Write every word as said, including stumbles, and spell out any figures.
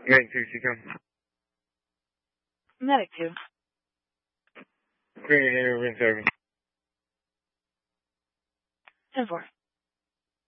Medic two, C come. Medic two. Green and room service. ten four.